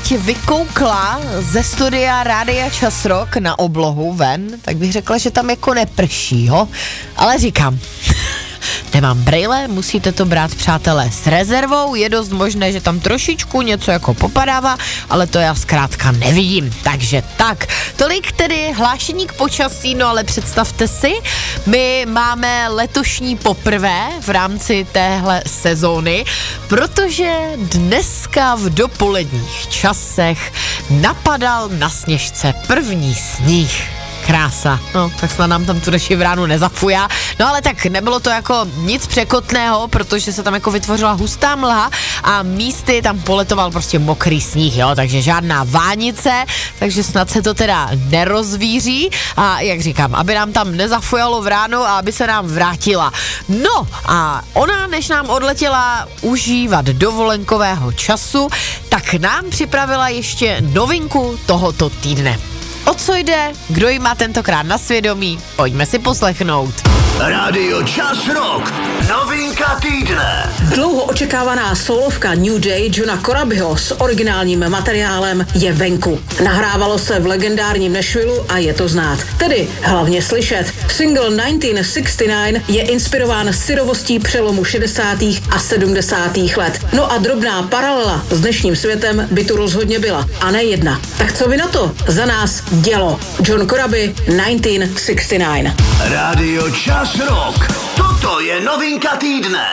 teď vykoukla ze studia Rádia Čas Rock na oblohu ven, tak bych řekla, že tam jako neprší, jo? Ale říkám, nemám brejle, musíte to brát, přátelé, s rezervou, je dost možné, že tam trošičku něco jako popadává, ale to já zkrátka nevidím. Takže tak, tolik tedy hlášení k počasí, no ale představte si, my máme letošní poprvé v rámci téhle sezóny, protože dneska v dopoledních časech napadal na Sněžce první sníh. Krása, no tak snad nám tam tu deši v ránu nezafujá, no ale tak nebylo to jako nic překotného, protože se tam jako vytvořila hustá mlha a místy tam poletoval prostě mokrý sníh, jo, takže žádná vánice, takže snad se to teda nerozvíří a jak říkám, aby nám tam nezafujalo v ránu a aby se nám vrátila. No a ona, než nám odletěla užívat dovolenkového času, tak nám připravila ještě novinku tohoto týdne. O co jde, kdo ji má tentokrát na svědomí, pojďme si poslechnout. Rádio Čas Rock, novinka týdne. Dlouho očekávaná solovka New Day Johna Corabiho s originálním materiálem je venku. Nahrávalo se v legendárním Nashvilleu a je to znát. Tedy hlavně slyšet. Single 1969 je inspirován syrovostí přelomu 60. a 70. let. No a drobná paralela s dnešním světem by tu rozhodně byla. A ne jedna. Tak co vy na to? Za nás dělo. John Corabi 1969. Rádio Čas Rock, toto je novinka týdne.